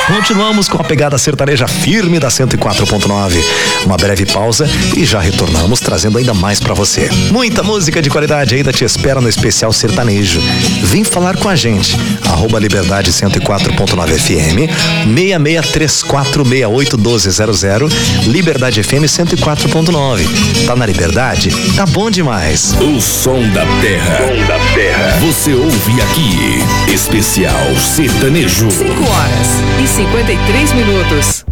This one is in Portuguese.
Continuamos com a pegada sertaneja firme da 104.9. Uma breve pausa e já retornamos trazendo ainda mais pra você. Muita música de qualidade ainda te espera no especial sertanejo. Vem falar com a gente. @Liberdade 104.9 FM 6634681200 Liberdade FM 104.9. Tá na Liberdade? Tá bom demais. O som da terra. Você ouve aqui. Especial sertanejo. 5 horas e 53 minutos.